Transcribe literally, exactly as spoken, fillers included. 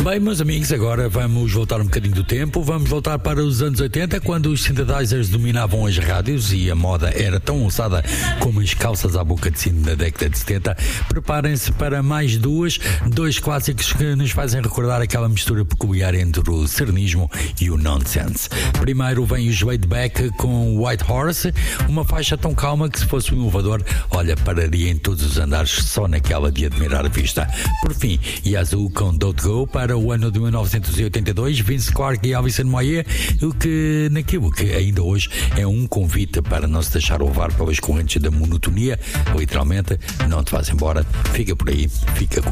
Bem, meus amigos, agora vamos voltar um bocadinho do tempo. Vamos voltar para os anos oitenta, quando os synthesizers dominavam as rádios e a moda era tão ousada como as calças à boca de sino da década de setenta. Preparem-se para mais duas, dois clássicos que nos fazem recordar aquela mistura peculiar entre o sernismo e o nonsense. Primeiro vem o Joey Beck com White Horse, uma faixa tão calma que se fosse um elevador, olha, pararia em todos os andares só naquela de admirar a vista. Por fim, Yazoo com Don't Go para o ano de mil novecentos e oitenta e dois, Vince Clarke e Alison Moyet, o que naquilo que ainda hoje é um convite para não se deixar levar pelas correntes da monotonia, literalmente, não te vás embora, fica por aí, fica com